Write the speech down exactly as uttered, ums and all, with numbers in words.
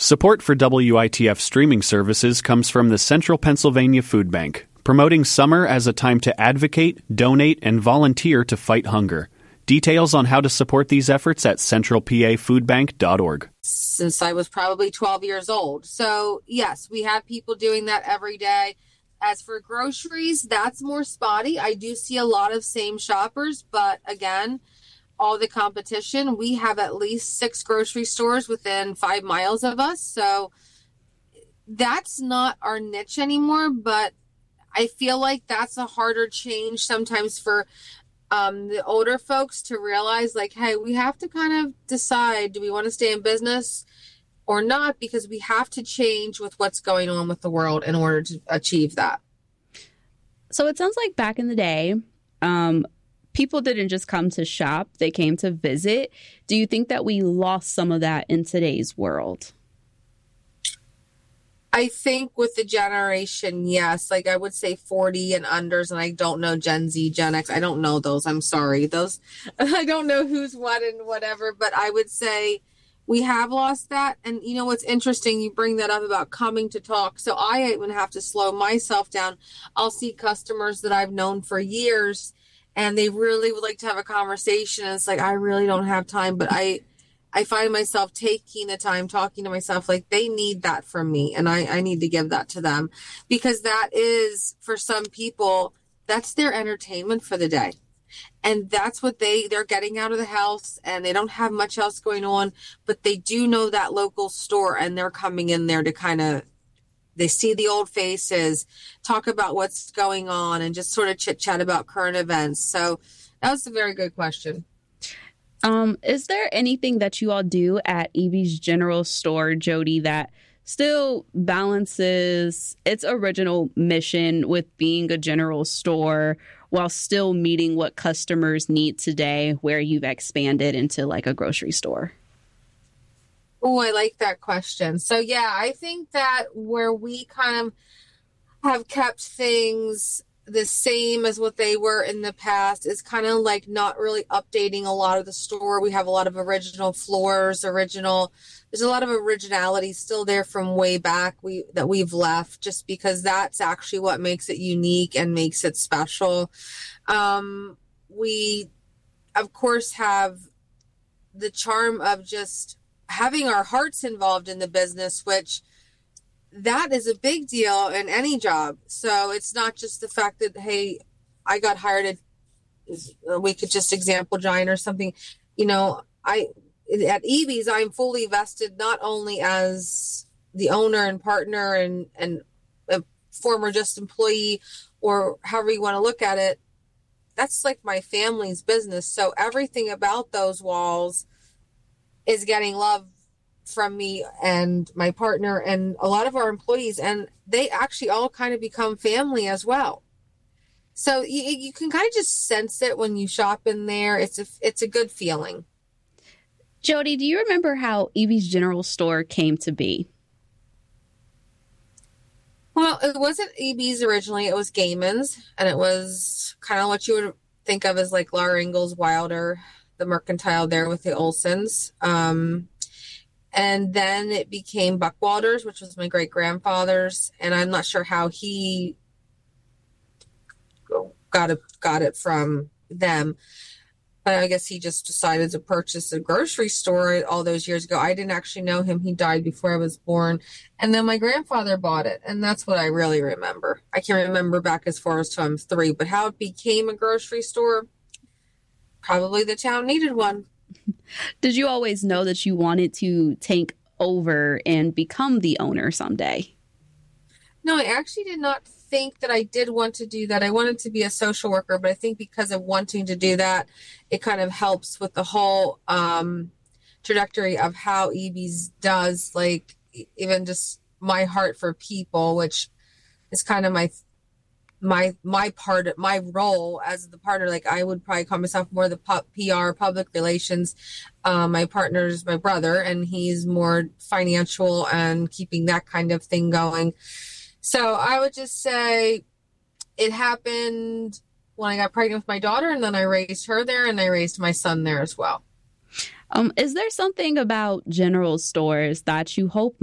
Support for W I T F streaming services comes from the Central Pennsylvania Food Bank, promoting summer as a time to advocate, donate, and volunteer to fight hunger. Details on how to support these efforts at central p a food bank dot org. Since I was probably twelve years old. So, yes, we have people doing that every day. As for groceries, that's more spotty. I do see a lot of same shoppers, but again, all the competition, we have at least six grocery stores within five miles of us. So that's not our niche anymore, but I feel like that's a harder change sometimes for um, the older folks to realize, like, hey, we have to kind of decide, do we want to stay in business or not? Because we have to change with what's going on with the world in order to achieve that. So it sounds like back in the day, um, people didn't just come to shop, they came to visit. Do you think that we lost some of that in today's world? I think with the generation, yes. Like I would say forty and unders, and I don't know Gen Z, Gen X. I don't know those. I'm sorry. Those, I don't know who's what and whatever, but I would say we have lost that. And you know what's interesting? You bring that up about coming to talk. So I even have to slow myself down. I'll see customers that I've known for years, and they really would like to have a conversation. And it's like, I really don't have time, but I, I find myself taking the time, talking to myself, like they need that from me. And I, I need to give that to them, because that is, for some people, that's their entertainment for the day. And that's what they, they're getting out of the house, and they don't have much else going on, but they do know that local store, and they're coming in there to kind of, they see the old faces, talk about what's going on, and just sort of chit chat about current events. So that was a very good question. Um, is there anything that you all do at Evie's General Store, Jody, that still balances its original mission with being a general store while still meeting what customers need today, where you've expanded into like a grocery store? Oh, I like that question. So, yeah, I think that where we kind of have kept things the same as what they were in the past is kind of like not really updating a lot of the store. We have a lot of original floors, original, there's a lot of originality still there from way back we that we've left, just because that's actually what makes it unique and makes it special. Um, we, of course, have the charm of just having our hearts involved in the business, which that is a big deal in any job. So it's not just the fact that, hey, I got hired at, we could just example Giant or something. You know, I, at Evie's, I'm fully vested, not only as the owner and partner and, and a former just employee, or however you want to look at it. That's like my family's business. So everything about those walls is getting love from me and my partner and a lot of our employees, and they actually all kind of become family as well. So you, you can kind of just sense it when you shop in there. It's a, it's a good feeling. Jody, do you remember how Evie's General Store came to be? Well, it wasn't E B's originally. It was Gaiman's, and it was kind of what you would think of as like Laura Ingalls Wilder, the mercantile there with the Olsons. Um, And then it became Buckwalder's, which was my great-grandfather's. And I'm not sure how he got it, got it from them. But I guess he just decided to purchase a grocery store all those years ago. I didn't actually know him. He died before I was born. And then my grandfather bought it. And that's what I really remember. I can't remember back as far as to I'm three. But how it became a grocery store, probably the town needed one. Did you always know that you wanted to take over and become the owner someday? No, I actually did not think that I did want to do that. I wanted to be a social worker, but I think because of wanting to do that, it kind of helps with the whole um, trajectory of how Evie's does, like even just my heart for people, which is kind of my my my part, my role as the partner. Like I would probably call myself more the P R, public relations. Um, my partner's my brother, and he's more financial and keeping that kind of thing going. So I would just say it happened when I got pregnant with my daughter, and then I raised her there, and I raised my son there as well. Um, is there something about general stores that you hope